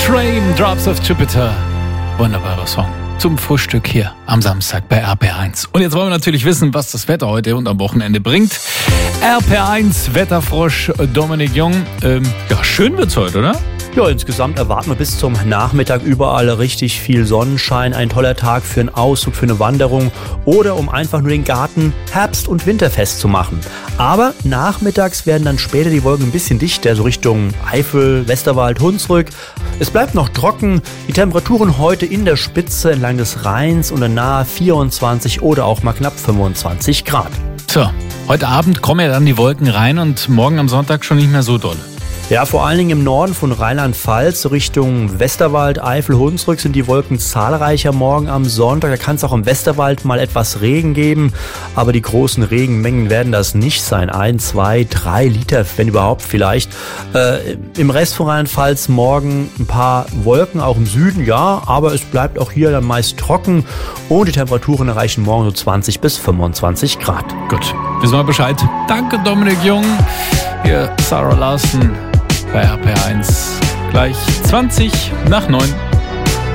Train, Drops of Jupiter. Wunderbarer Song zum Frühstück hier am Samstag bei RPR1. Und jetzt wollen wir natürlich wissen, was das Wetter heute und am Wochenende bringt. RPR1 Wetterfrosch Dominik Jung. Schön wird's heute, oder? Ja, insgesamt erwarten wir bis zum Nachmittag überall richtig viel Sonnenschein. Ein toller Tag für einen Ausflug, für eine Wanderung oder um einfach nur den Garten herbst- und winterfest zu machen. Aber nachmittags werden dann später die Wolken ein bisschen dichter, so Richtung Eifel, Westerwald, Hunsrück. Es bleibt noch trocken. Die Temperaturen heute in der Spitze entlang des Rheins und nahe 24 oder auch mal knapp 25 Grad. So, heute Abend kommen ja dann die Wolken rein und morgen am Sonntag schon nicht mehr so doll. Ja, vor allen Dingen im Norden von Rheinland-Pfalz, so Richtung Westerwald, Eifel, Hunsrück sind die Wolken zahlreicher morgen am Sonntag. Da kann es auch im Westerwald mal etwas Regen geben, aber die großen Regenmengen werden das nicht sein. 1, 2, 3 Liter, wenn überhaupt vielleicht. Im Rest von Rheinland-Pfalz morgen ein paar Wolken, auch im Süden, ja, aber es bleibt auch hier dann meist trocken und die Temperaturen erreichen morgen so 20 bis 25 Grad. Gut, wissen wir Bescheid. Danke, Dominik Jung. Hier Sarah Larsen bei RPR1. Gleich 20 nach 9.